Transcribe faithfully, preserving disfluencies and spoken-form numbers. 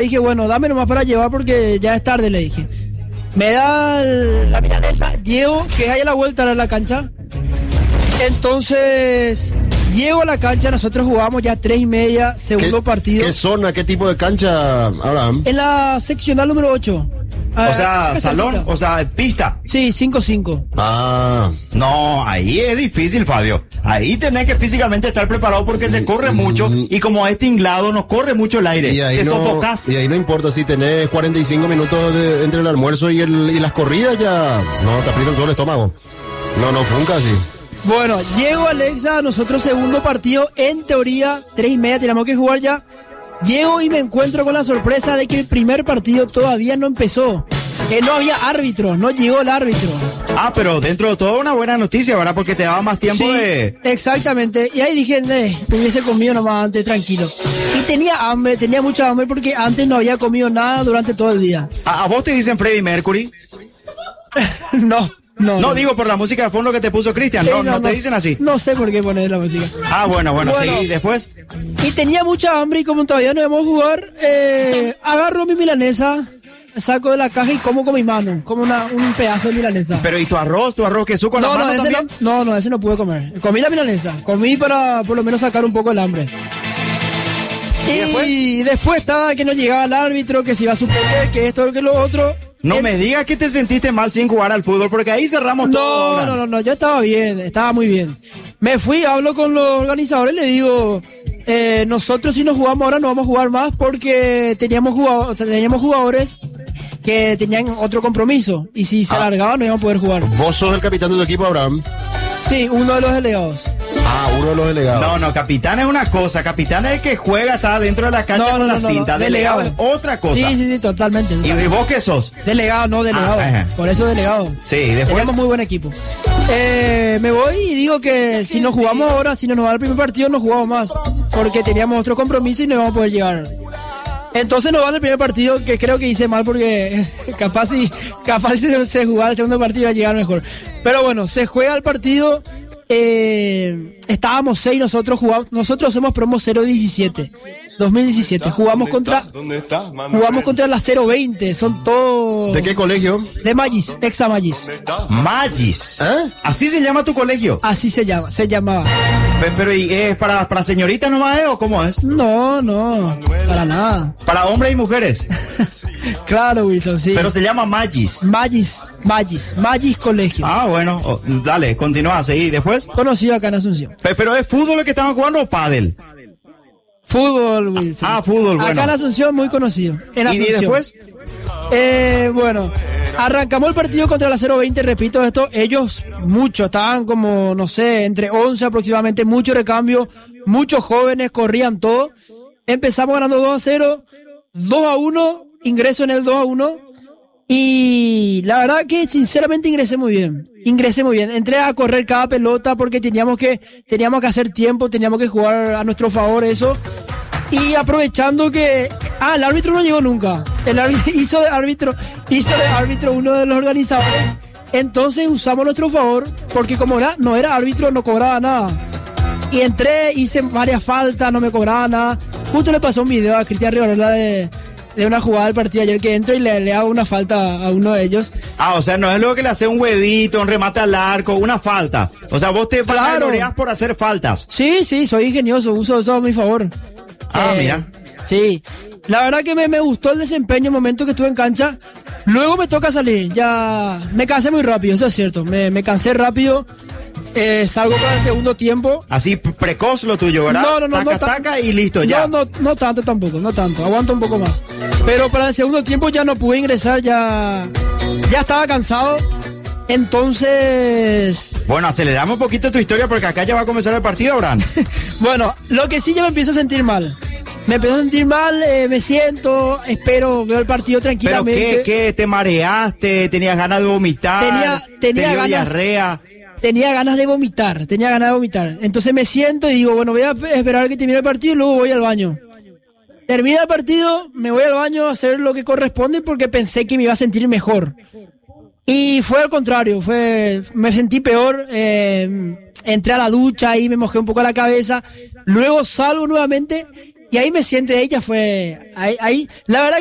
dije, bueno, dame nomás para llevar porque ya es tarde, le dije. Me da la milanesa, llego, que es ahí a la vuelta de la cancha. Entonces, llego a la cancha, nosotros jugamos ya tres y media, segundo ¿Qué, partido. ¿Qué zona, qué tipo de cancha, Abraham? En la seccional número ocho. O sea, salón, o sea, pista. Sí, cinco cinco. Ah. No, ahí es difícil, Fabio. Ahí tenés que físicamente estar preparado porque se corre mucho y como a este inglado nos corre mucho el aire. Y ahí, te no, sofocás. y ahí no importa si tenés cuarenta y cinco minutos de, entre el almuerzo y, el, y las corridas, ya no te aprieta todo el estómago. No, no, funca así. Bueno, llego Alexa, nosotros segundo partido, en teoría, tres y media, tenemos que jugar ya. Llego y me encuentro con la sorpresa de que el primer partido todavía no empezó. Eh, no había árbitro, no llegó el árbitro. Ah, pero dentro de todo una buena noticia, ¿verdad? Porque te daba más tiempo Sí, de... exactamente. Y ahí dije, eh, hubiese comido nomás antes, tranquilo. Y tenía hambre, tenía mucha hambre porque antes no había comido nada durante todo el día. ¿A, a vos te dicen Freddie Mercury? no. No, No, no, digo por la música de fondo que te puso Cristian, Sí, no, no, no, no te no, dicen así. No sé por qué poner la música. Ah, bueno, bueno, Bueno. seguí después. Y tenía mucha hambre y como todavía no íbamos a jugar, eh, agarro mi milanesa, saco de la caja y como con mi mano, como una, un pedazo de milanesa. Pero ¿y tu arroz, tu arroz queso con no, la no, mano ese también? no, no, no, ese no pude comer. Comí la milanesa, comí para por lo menos sacar un poco el hambre. ¿Y Y después? después estaba que no llegaba el árbitro, que se iba a suspender, que esto, que lo otro. No En- me digas que te sentiste mal sin jugar al fútbol, porque ahí cerramos todo. No, ahora. no, no, no, yo estaba bien, estaba muy bien. Me fui, hablo con los organizadores, le digo, eh, nosotros si nos jugamos ahora no vamos a jugar más porque teníamos jugadores, teníamos jugadores que tenían otro compromiso y si se Ah. alargaba no íbamos a poder jugar. Vos sos el capitán de tu equipo, Abraham. Sí, uno de los delegados. Ah, uno de los delegados. No, no, capitán es una cosa, capitán es el que juega, está dentro de la cancha No, con no, la no, no, cinta, no, delegado, delegado. es otra cosa. Sí, sí, sí, totalmente. ¿Y y vos qué sos? Delegado, no delegado. Ah, ajá. Por eso delegado. Sí, y después... Tenemos muy buen equipo. Eh, me voy y digo que si nos jugamos ahora, si no nos va el primer partido, no jugamos más. Porque teníamos otro compromiso y no íbamos a poder llegar. Entonces nos va el primer partido, que creo que hice mal porque capaz si, capaz si se, se jugaba el segundo partido iba a llegar mejor. Pero bueno, se juega el partido. Eh, estábamos seis, nosotros jugamos, nosotros somos promo cero diecisiete, dos mil diecisiete. Jugamos contra, ¿Dónde está? jugamos contra la cero veinte, son todos ¿De qué colegio? de Magis, Exa Magis. Magis. ¿Eh? ¿Así se llama tu colegio? Así se llama, se llamaba. Pe- Pero ¿y es para, para señoritas nomás eh, o cómo es? No, no, para nada. Para hombres y mujeres. Claro, Wilson, sí. Pero se llama Magis. Magis, Magis, Magis Colegio. Ah, bueno, oh, dale, continúa, seguí. Después. Conocido acá en Asunción. Pe- Pero ¿es fútbol lo que estaban jugando o pádel? Fútbol, Wilson. Ah, fútbol, bueno. Acá en Asunción, muy conocido. En ¿Y, y Asunción. después? Eh, bueno, arrancamos el partido contra la cero veinte, repito esto, ellos mucho, estaban como, no sé, entre once aproximadamente, mucho recambio, muchos jóvenes, corrían todo. Empezamos ganando dos a cero, dos a uno, ingreso en el dos a uno. Y la verdad que sinceramente ingresé muy bien, ingresé muy bien, entré a correr cada pelota porque teníamos que, teníamos que hacer tiempo, teníamos que jugar a nuestro favor eso. Y aprovechando que, ah, el árbitro no llegó nunca, el árbitro hizo de árbitro, hizo de árbitro uno de los organizadores, entonces usamos a nuestro favor porque como era, no era árbitro no cobraba nada. Y entré, hice varias faltas, no me cobraba nada. Justo le pasó un video a Cristian Rivarola de... de una jugada del partido ayer que entro y le, le hago una falta a uno de ellos. Ah, o sea, no es luego que le hace un huevito, un remate al arco, una falta. O sea, vos te Claro. vanagloriás por hacer faltas. Sí, sí, soy ingenioso, uso eso a mi favor. Ah, Eh, mira. Sí, la verdad que me, me gustó el desempeño el momento que estuve en cancha. Luego me toca salir, ya me cansé muy rápido, eso es cierto. Me, me cansé rápido, eh, salgo para el segundo tiempo. Así p- precoz lo tuyo, ¿verdad? No, no, no, taca, no ta- taca y listo, ya. No, no, no tanto tampoco, no tanto, aguanto un poco más. Pero para el segundo tiempo ya no pude ingresar, ya, ya estaba cansado. Entonces, Bueno, aceleramos un poquito tu historia porque acá ya va a comenzar el partido, Abraham. bueno, lo que sí yo me empiezo a sentir mal. Me empiezo a sentir mal, eh, me siento, espero, veo el partido Pero tranquilamente. ¿qué, qué? ¿Te mareaste? ¿Tenías ganas de vomitar? Tenía- tenía ¿Te dio ganas- diarrea? Tenía ganas de vomitar, tenía ganas de vomitar. Entonces me siento y digo, bueno, voy a esperar que termine el partido y luego voy al baño. Termina el partido, me voy al baño a hacer lo que corresponde porque pensé que me iba a sentir mejor. Y fue al contrario, fue, me sentí peor, eh, entré a la ducha y me mojé un poco la cabeza, luego salgo nuevamente y ahí me siento, ella fue, ahí, ahí la verdad